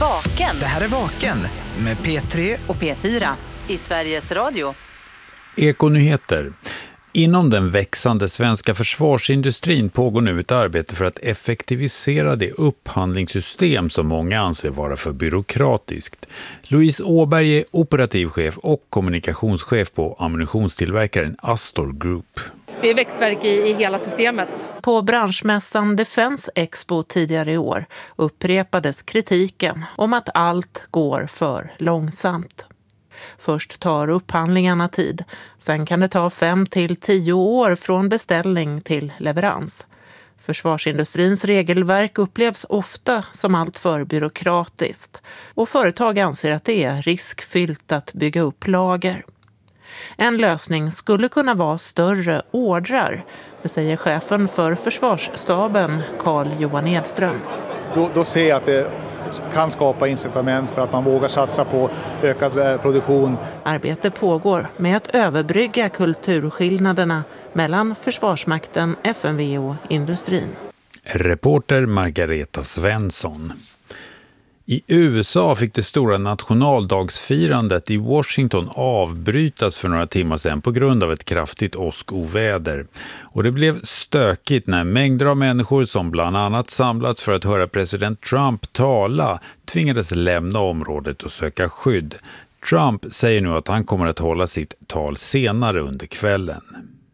Vaken. Det här är Vaken med P3 och P4 i Sveriges Radio. Ekonyheter. Inom den växande svenska försvarsindustrin pågår nu ett arbete för att effektivisera det upphandlingssystem som många anser vara för byråkratiskt. Louise Åberg är operativchef och kommunikationschef på ammunitionstillverkaren Astor Group. Det är växtverk i hela systemet. På branschmässan Defense Expo tidigare i år upprepades kritiken om att allt går för långsamt. Först tar upphandlingarna tid, sen kan det ta 5 till 10 år från beställning till leverans. Försvarsindustrins regelverk upplevs ofta som alltför byråkratiskt och företag anser att det är riskfyllt att bygga upp lager. En lösning skulle kunna vara större ordrar, det säger chefen för försvarsstaben Carl-Johan Edström. Då ser jag att det kan skapa incitament för att man vågar satsa på ökad produktion. Arbete pågår med att överbrygga kulturskillnaderna mellan Försvarsmakten, FMV och industrin. Reporter Margareta Svensson. I USA fick det stora nationaldagsfirandet i Washington avbrytas för några timmar sedan på grund av ett kraftigt åskoväder. Och det blev stökigt när mängder av människor som bland annat samlats för att höra president Trump tala tvingades lämna området och söka skydd. Trump säger nu att han kommer att hålla sitt tal senare under kvällen.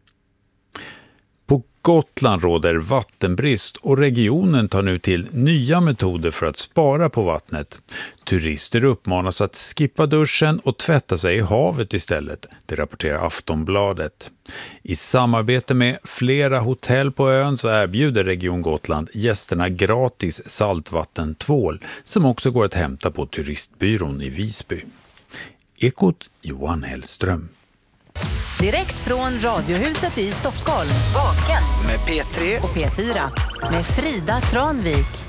På Gotland råder vattenbrist och regionen tar nu till nya metoder för att spara på vattnet. Turister uppmanas att skippa duschen och tvätta sig i havet istället, det rapporterar Aftonbladet. I samarbete med flera hotell på ön så erbjuder Region Gotland gästerna gratis saltvattentvål som också går att hämta på turistbyrån i Visby. Ekot Johan Hellström. Direkt från Radiohuset i Stockholm. Vaken med P3 och P4 med Frida Tranvik.